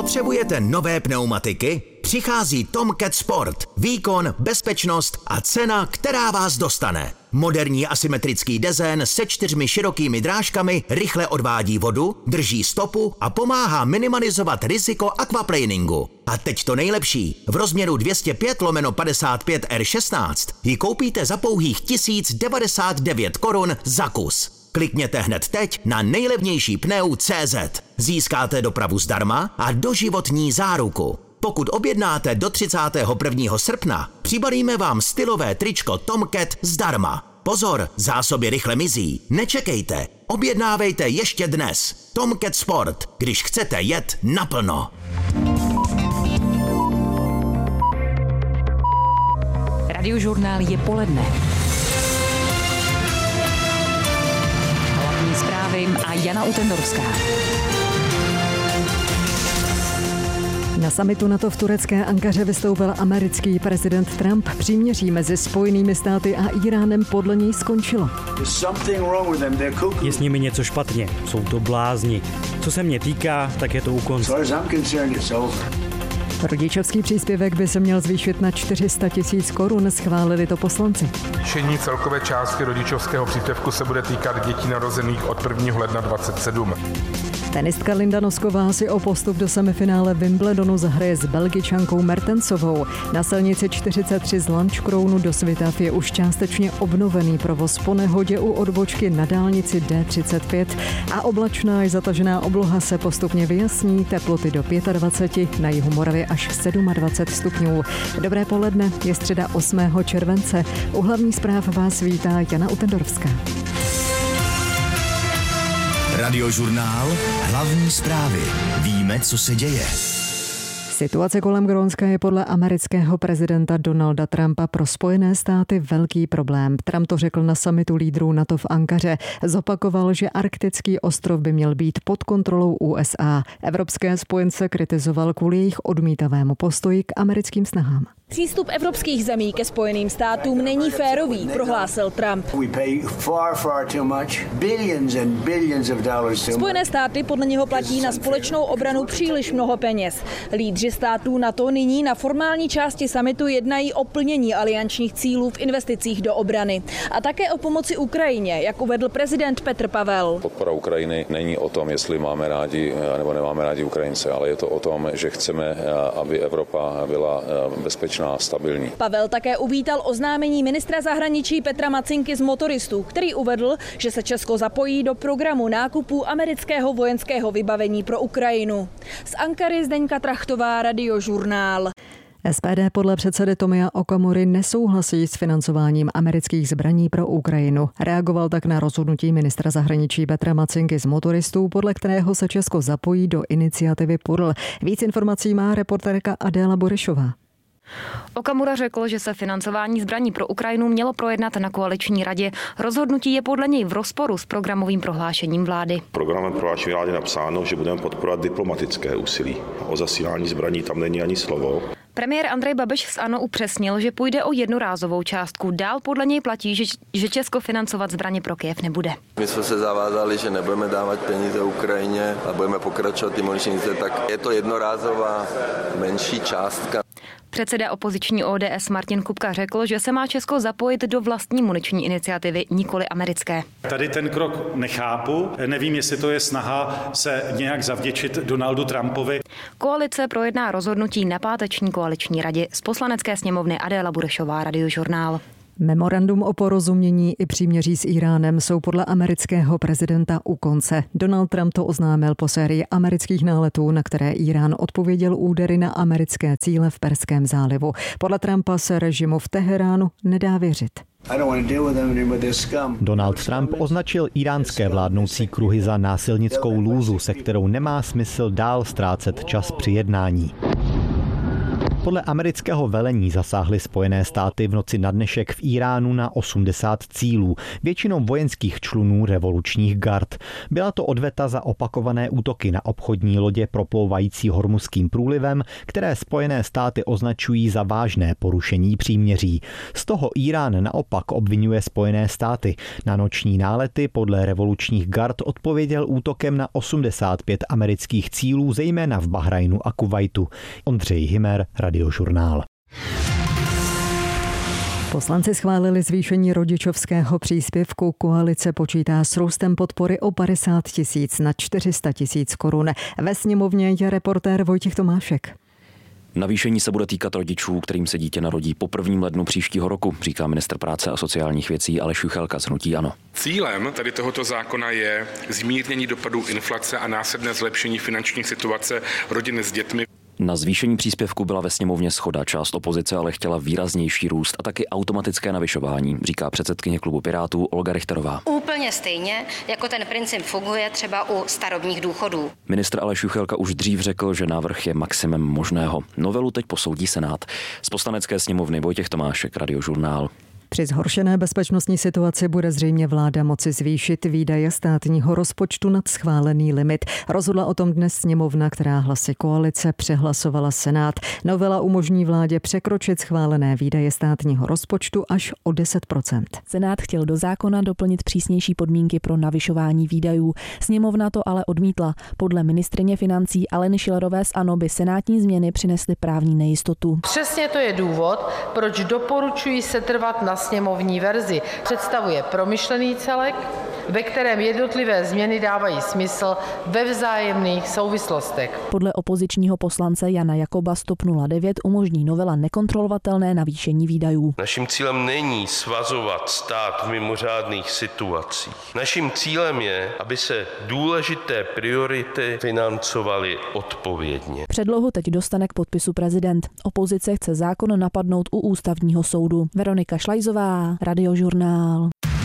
Potřebujete nové pneumatiky? Přichází Tomcat Sport. Výkon, bezpečnost a cena, která vás dostane. Moderní asymetrický dezén se 4 širokými drážkami rychle odvádí vodu, drží stopu a pomáhá minimalizovat riziko aquaplaningu. A teď to nejlepší. V rozměru 205/55 R16 ji koupíte za pouhých 1099 korun za kus. Klikněte hned teď na nejlevnější pneu.cz. Získáte dopravu zdarma a doživotní záruku. Pokud objednáte do 31. srpna, přibalíme vám stylové tričko Tomcat zdarma. Pozor, zásoby rychle mizí. Nečekejte, objednávejte ještě dnes. Tomcat Sport, když chcete jet naplno. Radiožurnál Je poledne. Hlavní zprávy a Jana Utendorská. Na summitu NATO v turecké Ankaře vystoupil americký prezident Trump. Příměří mezi Spojenými státy a Íránem podle něj skončilo. Je s nimi něco špatně, jsou to blázni. Co se mě týká, tak je to u konce. Rodičovský příspěvek by se měl zvýšit na 400 000 korun, schválili to poslanci. Zvýšení celkové částky rodičovského příspěvku se bude týkat dětí narozených od 1. ledna 2027. Tenistka Linda Nosková si o postup do semifinále Wimbledonu zahraje s Belgičankou Mertensovou. Na silnici 43 z Lanškrounu do Svitav je už částečně obnovený provoz po nehodě u odbočky na dálnici D35 a oblačná i zatažená obloha se postupně vyjasní, teploty do 25, na jihu Moravy až 27 stupňů. Dobré poledne, je středa 8. července. U hlavních zpráv vás vítá Jana Utendorská. Radiožurnál Hlavní zprávy. Víme, co se děje. Situace kolem Grónska je podle amerického prezidenta Donalda Trumpa pro Spojené státy velký problém. Trump to řekl na summitu lídrů NATO v Ankaře. Zopakoval, že arktický ostrov by měl být pod kontrolou USA. Evropské spojence kritizoval kvůli jejich odmítavému postoji k americkým snahám. Přístup evropských zemí ke Spojeným státům není férový, prohlásil Trump. Spojené státy podle něho platí na společnou obranu příliš mnoho peněz. Lídři států NATO nyní na formální části summitu jednají o plnění aliančních cílů v investicích do obrany a také o pomoci Ukrajině, jak uvedl prezident Petr Pavel. Podpora Ukrajiny není o tom, jestli máme rádi nebo nemáme rádi Ukrajince, ale je to o tom, že chceme, aby Evropa byla bezpečná. Stabilní. Pavel také uvítal oznámení ministra zahraničí Petra Macinky z Motoristů, který uvedl, že se Česko zapojí do programu nákupu amerického vojenského vybavení pro Ukrajinu. Z Ankary Zdeňka Trachtová, Radiožurnál. SPD podle předsedy Tomia Okamury nesouhlasí s financováním amerických zbraní pro Ukrajinu. Reagoval tak na rozhodnutí ministra zahraničí Petra Macinky z Motoristů, podle kterého se Česko zapojí do iniciativy PURL. Víc informací má reportérka Adéla Burešová. Okamura řekl, že se financování zbraní pro Ukrajinu mělo projednat na koaliční radě. Rozhodnutí je podle něj v rozporu s programovým prohlášením vlády. V programovém prohlášení vlády je napsáno, že budeme podporovat diplomatické úsilí. O zasílání zbraní tam není ani slovo. Premiér Andrej Babiš z ANO upřesnil, že půjde o jednorázovou částku. Dál podle něj platí, že Česko financovat zbraně pro Kyjev nebude. My jsme se zavázali, že nebudeme dávat peníze Ukrajině a budeme pokračovat ty muničnice, tak je to jednorázová menší částka. Předseda opoziční ODS Martin Kupka řekl, že se má Česko zapojit do vlastní muniční iniciativy, nikoli americké. Tady ten krok nechápu, nevím, jestli to je snaha se nějak zavděčit Donaldu Trumpovi. Koalice projedná rozhodnutí na páteční koaliční radě. Z Poslanecké sněmovny Adéla Burešová, Radiožurnál. Memorandum o porozumění i příměří s Íránem jsou podle amerického prezidenta u konce. Donald Trump to oznámil po sérii amerických náletů, na které Írán odpověděl údery na americké cíle v Perském zálivu. Podle Trumpa se režimu v Teheránu nedá věřit. Donald Trump označil íránské vládnoucí kruhy za násilnickou lůzu, se kterou nemá smysl dál ztrácet čas při jednání. Podle amerického velení zasáhly Spojené státy v noci na dnešek v Iránu na 80 cílů, většinou vojenských člunů revolučních gard. Byla to odveta za opakované útoky na obchodní lodě proplouvající Hormuzským průlivem, které Spojené státy označují za vážné porušení příměří. Z toho Irán naopak obvinuje Spojené státy. Na noční nálety podle revolučních gard odpověděl útokem na 85 amerických cílů, zejména v Bahrajnu a Kuvajtu. Ondřej Himer, Radiožurnál. Poslanci schválili zvýšení rodičovského příspěvku. Koalice počítá s růstem podpory o 50 000 na 400 000 korun. Ve sněmovně je reportér Vojtěch Tomášek. Navýšení se bude týkat rodičů, kterým se dítě narodí po 1. lednu příštího roku, říká ministr práce a sociálních věcí Aleš Juchelka z hnutí ANO. Cílem tady tohoto zákona je zmírnění dopadů inflace a následné zlepšení finanční situace rodin s dětmi. Na zvýšení příspěvku byla ve sněmovně shoda. Část opozice ale chtěla výraznější růst a taky automatické navyšování, říká předsedkyně klubu Pirátů Olga Richterová. Úplně stejně, jako ten princip funguje třeba u starobních důchodů. Ministr Aleš Juchelka už dřív řekl, že návrh je maximem možného. Novelu teď posoudí Senát. Z Poslanecké sněmovny Vojtěch Tomášek, Radiožurnál. Při zhoršené bezpečnostní situaci bude zřejmě vláda moci zvýšit výdaje státního rozpočtu nad schválený limit. Rozhodla o tom dnes sněmovna, která hlasy koalice přehlasovala Senát. Novela umožní vládě překročit schválené výdaje státního rozpočtu až o 10%. Senát chtěl do zákona doplnit přísnější podmínky pro navyšování výdajů. Sněmovna to ale odmítla. Podle ministryně financí Aleny Schillerové z ANO by senátní změny přinesly právní nejistotu. Přesně to je důvod, proč doporučuji setrvat na sněmovní verzi. Představuje promyšlený celek, ve kterém jednotlivé změny dávají smysl ve vzájemných souvislostech. Podle opozičního poslance Jana Jakoba z TOP 09 umožní novela nekontrolovatelné navýšení výdajů. Naším cílem není svazovat stát v mimořádných situacích. Naším cílem je, aby se důležité priority financovaly odpovědně. Předlohu teď dostane k podpisu prezident. Opozice chce zákon napadnout u ústavního soudu. Veronika Šlajzová, Radiožurnál.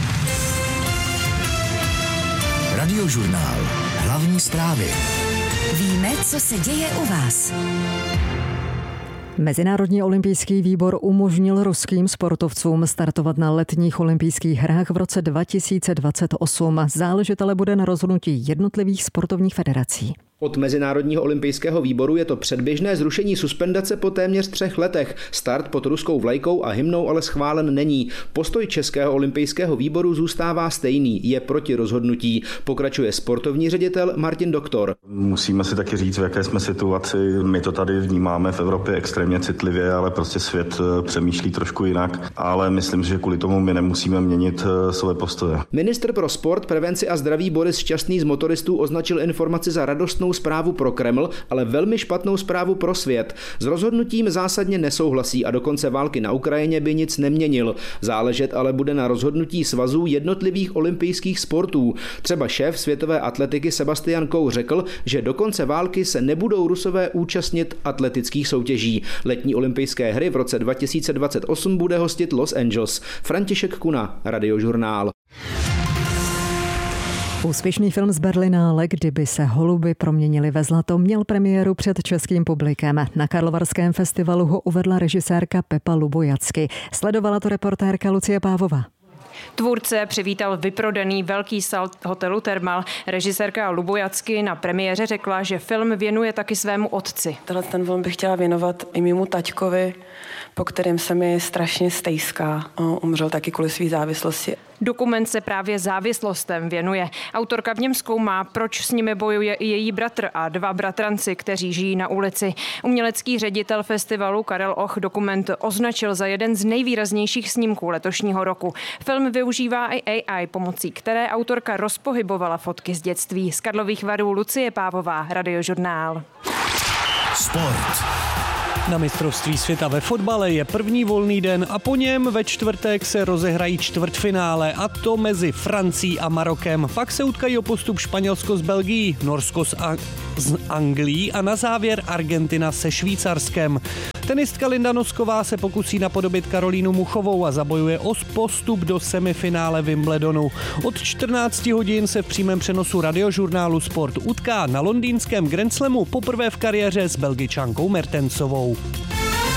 Radiožurnál. Hlavní zprávy. Víme, co se děje u vás. Mezinárodní olympijský výbor umožnil ruským sportovcům startovat na letních olympijských hrách v roce 2028. Záležet ale bude na rozhodnutí jednotlivých sportovních federací. Od Mezinárodního olympijského výboru je to předběžné zrušení suspendace po téměř 3 letech. Start pod ruskou vlajkou a hymnou ale schválen není. Postoj Českého olympijského výboru zůstává stejný, je proti rozhodnutí. Pokračuje sportovní ředitel Martin Doktor. Musíme si taky říct, v jaké jsme situaci. My to tady vnímáme v Evropě extrémně citlivě, ale prostě svět přemýšlí trošku jinak. Ale myslím, že kvůli tomu my nemusíme měnit své postoje. Ministr pro sport, prevenci a zdraví Boris Šťastný z motoristů označil informaci za radostnou zprávu pro Kreml, ale velmi špatnou zprávu pro svět. S rozhodnutím zásadně nesouhlasí a do konce války na Ukrajině by nic neměnil. Záležet ale bude na rozhodnutí svazů jednotlivých olympijských sportů. Třeba šéf světové atletiky Sebastian Coe řekl, že do konce války se nebudou Rusové účastnit atletických soutěží. Letní olympijské hry v roce 2028 bude hostit Los Angeles. František Kuna, Radiožurnál. Úspěšný film z Berlinále, Kdyby se holuby proměnily ve zlato, měl premiéru před českým publikem. Na Karlovarském festivalu ho uvedla režisérka Pepa Lubojacky. Sledovala to reportérka Lucie Pávová. Tvůrce přivítal vyprodaný velký sál hotelu Thermal. Režisérka Lubojacky na premiéře řekla, že film věnuje taky svému otci. Ten film bych chtěla věnovat i mému taťkovi, po kterém se mi strašně stejská. Umřel taky kvůli své závislosti. Dokument se právě závislostem věnuje. Autorka v něm zkoumá, proč s nimi bojuje i její bratr a 2 bratranci, kteří žijí na ulici. Umělecký ředitel festivalu Karel Och dokument označil za jeden z nejvýraznějších snímků letošního roku. Film využívá i AI, pomocí které autorka rozpohybovala fotky z dětství. Z Karlových Varů Lucie Pávová, Radiožurnál. Sport. Na mistrovství světa ve fotbale je první volný den a po něm ve čtvrtek se rozehrají čtvrtfinále, a to mezi Francií a Marokem. Pak se utkají o postup Španělsko s Belgií, Norsko s Anglií a na závěr Argentina se Švýcarskem. Tenistka Linda Nosková se pokusí napodobit Karolínu Muchovou a zabojuje o postup do semifinále Wimbledonu. Od 14 hodin se v přímém přenosu Radiožurnálu Sport utká na londýnském Grand Slamu poprvé v kariéře s Belgičankou Mertensovou.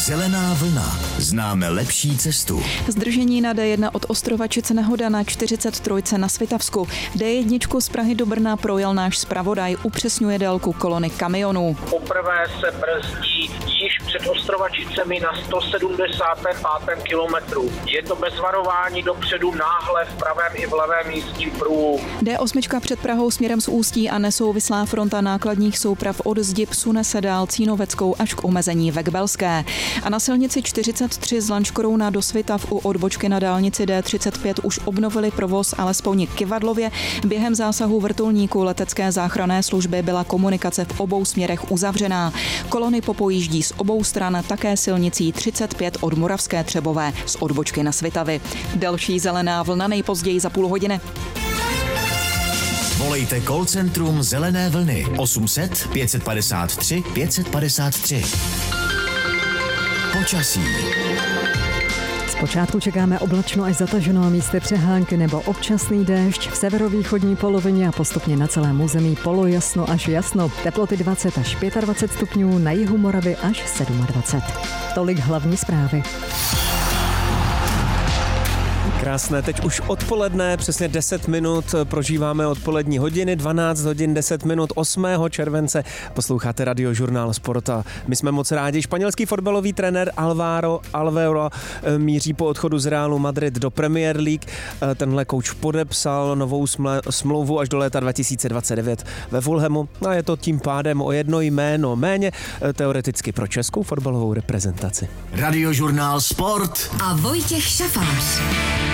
Zelená vlna. Známe lepší cestu. Zdržení na D1 od Ostrovačice nehoda na 43 na Svitavsku. D1 z Prahy do Brna projel náš zpravodaj, upřesňuje délku kolony kamionů. Poprvé se brzdí již před Ostrovačicemi na 175. kilometru. Je to bez varování dopředu náhle v pravém i v levém jízdním pruhu. D8 před Prahou směrem z Ústí a nesouvislá fronta nákladních souprav od zdi sune se dál Cínoveckou až k omezení Vekbelské. A na silnici 43 z Lanškrouna do Svitav u odbočky na dálnici D35 už obnovili provoz alespoň kyvadlově. Během zásahu vrtulníků letecké záchranné služby byla komunikace v obou směrech uzavřená. Kolony popojíždí z obou stran také silnicí 35 od Moravské Třebové z odbočky na Svitavy. Další zelená vlna nejpozději za půl hodiny. Volejte call centrum Zelené vlny 800 553 553. Počasí. Zpočátku čekáme oblačno až zataženo, místy přehánky nebo občasný déšť, v severovýchodní polovině a postupně na celém území polojasno až jasno. Teploty 20 až 25 stupňů, na jihu Moravy až 27. Tolik hlavní zprávy. Krásné, teď už odpoledne, přesně 10 minut prožíváme odpolední hodiny, 12 hodin 10 minut 8. července. Posloucháte Radiožurnál Sport a my jsme moc rádi. Španělský fotbalový trenér Alvaro míří po odchodu z Realu Madrid do Premier League. Tenhle kouč podepsal novou smlouvu až do léta 2029 ve Fulhamu a je to tím pádem o jedno jméno méně, teoreticky pro českou fotbalovou reprezentaci. Radiožurnál Sport a Vojtěch Šafář.